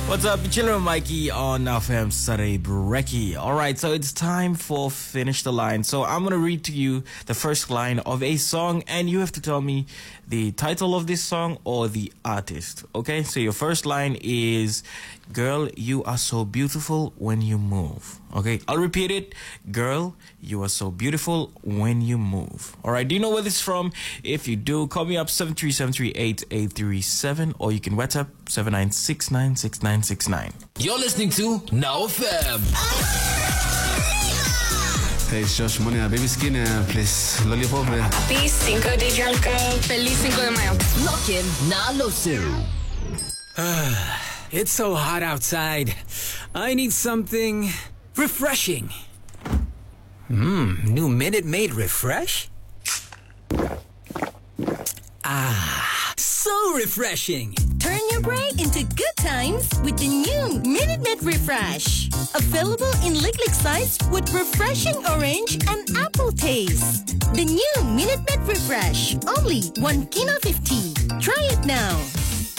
What's up? You're chilling with Mikey on FM Saturday Brekkie. Alright, so it's time for Finish the Line. So I'm going to read to you the first line of a song and you have to tell me the title of this song or the artist. Okay, so your first line is, girl, you are so beautiful when you move. Okay, I'll repeat it. Girl, you are so beautiful when you move. Alright, do you know where this is from? If you do, call me up 737388837 or you can WhatsApp 79696969. You're listening to Now FM. Hey, it's Josh Money, Baby Skin, please, Lollipop. Happy Cinco de Junco. Feliz Cinco de Mayo. Lock in, now listen. It's so hot outside. I need something refreshing. New Minute Maid Refresh? So refreshing. Turn your break into good times with the new Minute Maid Refresh. Available in liquid size with refreshing orange and apple taste. The new Minute Maid Refresh. Only 1 kilo 50. Try it now.